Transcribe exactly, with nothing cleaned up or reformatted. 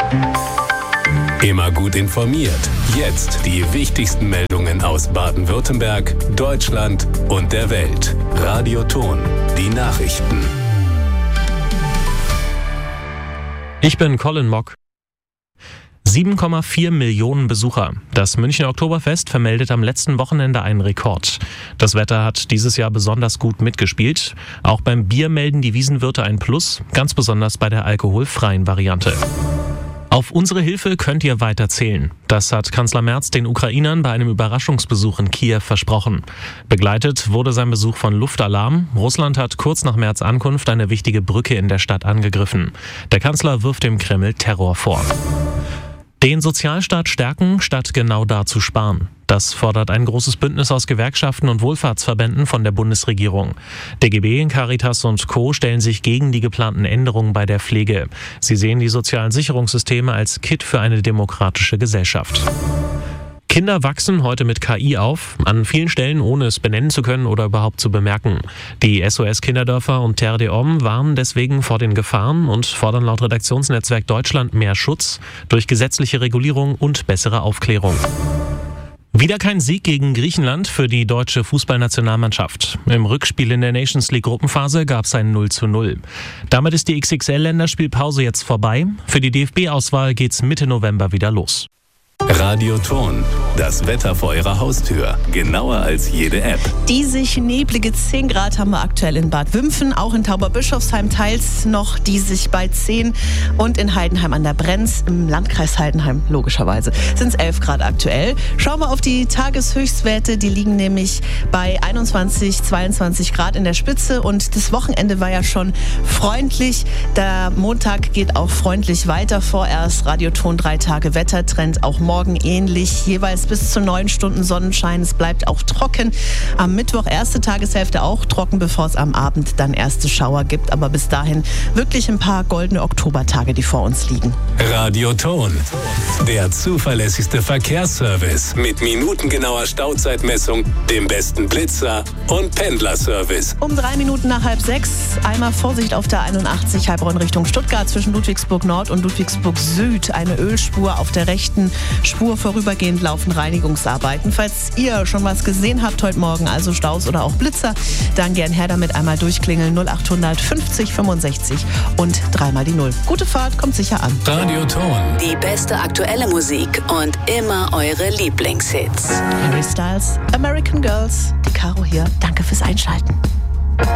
Immer gut informiert. Jetzt die wichtigsten Meldungen aus Baden-Württemberg, Deutschland und der Welt. Radio Ton, die Nachrichten. Ich bin Colin Mock. sieben Komma vier Millionen Besucher. Das Münchner Oktoberfest vermeldet am letzten Wochenende einen Rekord. Das Wetter hat dieses Jahr besonders gut mitgespielt. Auch beim Bier melden die Wiesenwirte ein Plus, ganz besonders bei der alkoholfreien Variante. Auf unsere Hilfe könnt ihr weiter zählen. Das hat Kanzler Merz den Ukrainern bei einem Überraschungsbesuch in Kiew versprochen. Begleitet wurde sein Besuch von Luftalarm. Russland hat kurz nach Merz' Ankunft eine wichtige Brücke in der Stadt angegriffen. Der Kanzler wirft dem Kreml Terror vor. Den Sozialstaat stärken, statt genau da zu sparen. Das fordert ein großes Bündnis aus Gewerkschaften und Wohlfahrtsverbänden von der Bundesregierung. D G B, Caritas und Co. stellen sich gegen die geplanten Änderungen bei der Pflege. Sie sehen die sozialen Sicherungssysteme als Kitt für eine demokratische Gesellschaft. Kinder wachsen heute mit K I auf, an vielen Stellen ohne es benennen zu können oder überhaupt zu bemerken. Die S O S-Kinderdörfer und Terre des Hommes warnen deswegen vor den Gefahren und fordern laut Redaktionsnetzwerk Deutschland mehr Schutz durch gesetzliche Regulierung und bessere Aufklärung. Wieder kein Sieg gegen Griechenland für die deutsche Fußballnationalmannschaft. Im Rückspiel in der Nations League Gruppenphase gab es ein null zu null. Damit ist die X X L-Länderspielpause jetzt vorbei. Für die D F B-Auswahl geht's Mitte November wieder los. Radio Ton, das Wetter vor Ihrer Haustür. Genauer als jede App. Diesig neblige zehn Grad haben wir aktuell in Bad Wimpfen, auch in Tauberbischofsheim teils noch diesig bei zehn und in Heidenheim an der Brenz, im Landkreis Heidenheim logischerweise, sind es elf Grad aktuell. Schauen wir auf die Tageshöchstwerte, die liegen nämlich bei einundzwanzig, zweiundzwanzig Grad in der Spitze und das Wochenende war ja schon freundlich. Der Montag geht auch freundlich weiter, vorerst Radio Ton drei Tage Wettertrend, auch morgen ähnlich, jeweils bis zu neun Stunden Sonnenschein. Es bleibt auch trocken. Am Mittwoch erste Tageshälfte auch trocken, bevor es am Abend dann erste Schauer gibt. Aber bis dahin wirklich ein paar goldene Oktobertage, die vor uns liegen. Radio Ton, der zuverlässigste Verkehrsservice mit minutengenauer Stauzeitmessung, dem besten Blitzer und Pendlerservice. Um drei Minuten nach halb sechs, einmal Vorsicht auf der einundachtzig Heilbronn Richtung Stuttgart zwischen Ludwigsburg Nord und Ludwigsburg Süd. Eine Ölspur auf der rechten Spur, vorübergehend laufen Reinigungsarbeiten. Falls ihr schon was gesehen habt heute Morgen, also Staus oder auch Blitzer, dann gern her damit, einmal durchklingeln null achthundert fünfzig fünfundsechzig und dreimal die Null. Gute Fahrt, kommt sicher an. Radio Ton. Die beste aktuelle Musik und immer eure Lieblingshits. Harry Styles, American Girls, die Caro hier. Danke fürs Einschalten.